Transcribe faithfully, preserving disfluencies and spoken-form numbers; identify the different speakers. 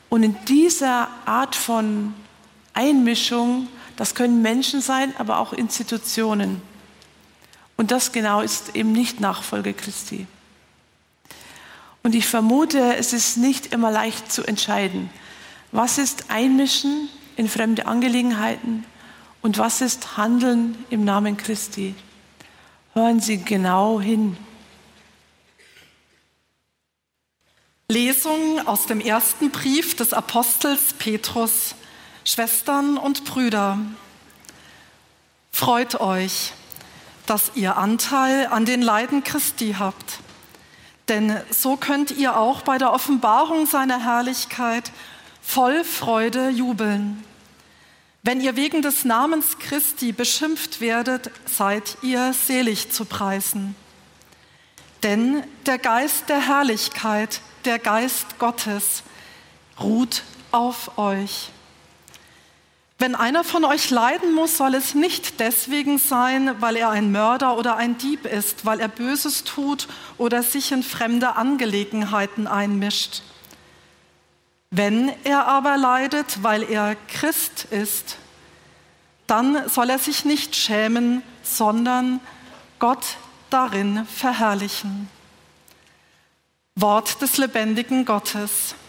Speaker 1: Und in dieser Art von Einmischung, das können Menschen sein, aber auch Institutionen. Und das genau ist eben nicht Nachfolge Christi. Und ich vermute, es ist nicht immer leicht zu entscheiden, was ist Einmischen in fremde Angelegenheiten und was ist Handeln im Namen Christi. Hören Sie genau hin.
Speaker 2: Lesung aus dem ersten Brief des Apostels Petrus. Schwestern und Brüder, freut euch, dass ihr Anteil an den Leiden Christi habt. Denn so könnt ihr auch bei der Offenbarung seiner Herrlichkeit voll Freude jubeln. Wenn ihr wegen des Namens Christi beschimpft werdet, seid ihr selig zu preisen. Denn der Geist der Herrlichkeit, der Geist Gottes, ruht auf euch. Wenn einer von euch leiden muss, soll es nicht deswegen sein, weil er ein Mörder oder ein Dieb ist, weil er Böses tut oder sich in fremde Angelegenheiten einmischt. Wenn er aber leidet, weil er Christ ist, dann soll er sich nicht schämen, sondern Gott darin verherrlichen. Wort des lebendigen Gottes.